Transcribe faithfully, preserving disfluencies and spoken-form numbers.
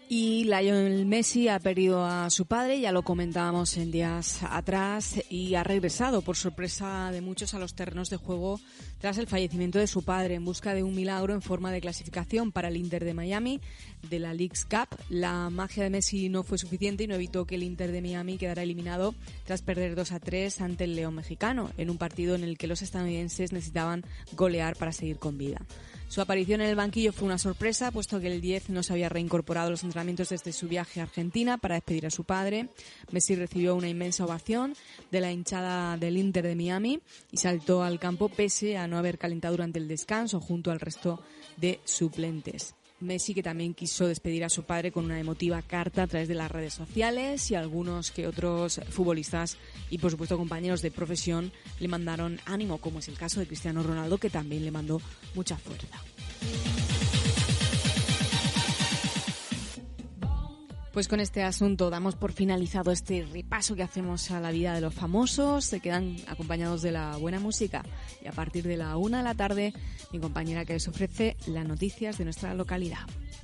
Y Lionel Messi ha perdido a su padre, ya lo comentábamos en días atrás, y ha regresado por sorpresa de muchos a los terrenos de juego tras el fallecimiento de su padre, en busca de un milagro en forma de clasificación para el Inter de Miami de la Leagues Cup. La magia de Messi no fue suficiente y no evitó que el Inter de Miami quedara eliminado tras perder dos a tres ante el León mexicano, en un partido en el que los estadounidenses necesitaban golear para seguir con vida. Su aparición en el banquillo fue una sorpresa, puesto que el diez no se había reincorporado a los entrenamientos desde su viaje a Argentina para despedir a su padre. Messi recibió una inmensa ovación de la hinchada del Inter de Miami y saltó al campo pese a no haber calentado durante el descanso junto al resto de suplentes. Messi, que también quiso despedir a su padre con una emotiva carta a través de las redes sociales, y algunos que otros futbolistas y por supuesto compañeros de profesión le mandaron ánimo, como es el caso de Cristiano Ronaldo, que también le mandó mucha fuerza. Pues con este asunto damos por finalizado este repaso que hacemos a la vida de los famosos. Se quedan acompañados de la buena música y a partir de la una de la tarde mi compañera que les ofrece las noticias de nuestra localidad.